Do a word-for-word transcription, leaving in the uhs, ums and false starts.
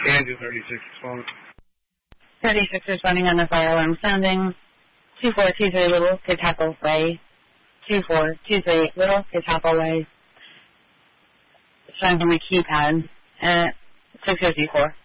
Andrew thirty-six is calling. thirty-six is running on the fire alarm sounding. two four two three Little Catawba Way. two four two three Little Catawba Way. Showing from my keypad at six fifty-four.